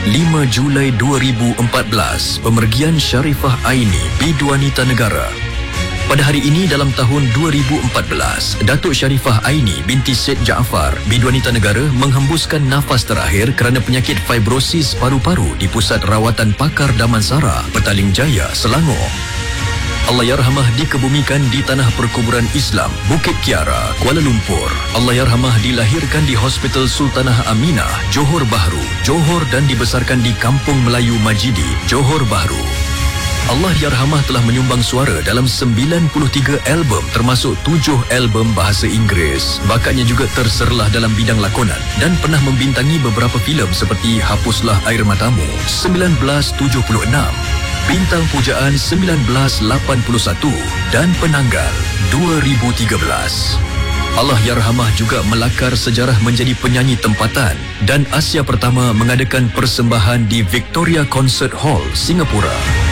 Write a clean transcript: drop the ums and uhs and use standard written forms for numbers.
5 Julai 2014, pemergian Sharifah Aini, Biduanita Negara. Pada hari ini dalam tahun 2014, Datuk Sharifah Aini binti Syed Jaafar, Biduanita Negara menghembuskan nafas terakhir kerana penyakit fibrosis paru-paru di Pusat Rawatan Pakar Damansara, Petaling Jaya, Selangor. Allahyarhamah dikebumikan di Tanah Perkuburan Islam, Bukit Kiara, Kuala Lumpur. Allahyarhamah dilahirkan di Hospital Sultanah Aminah, Johor Bahru, Johor dan dibesarkan di Kampung Melayu Majidi, Johor Bahru. Allahyarhamah telah menyumbang suara dalam 93 album termasuk 7 album bahasa Inggeris. Bakatnya juga terserlah dalam bidang lakonan dan pernah membintangi beberapa filem seperti Hapuslah Air Matamu 1976, Bintang Pujaan 1981 dan Penanggal 2013. Allahyarhamah juga melakar sejarah menjadi penyanyi tempatan dan Asia pertama mengadakan persembahan di Victoria Concert Hall, Singapura.